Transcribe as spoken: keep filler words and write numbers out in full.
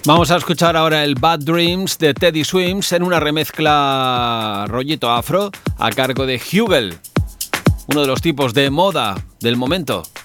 Vamos a escuchar ahora el Bad Dreams de Teddy Swims en una remezcla rollito afro a cargo de Hugel, uno de los tipos de moda del momento.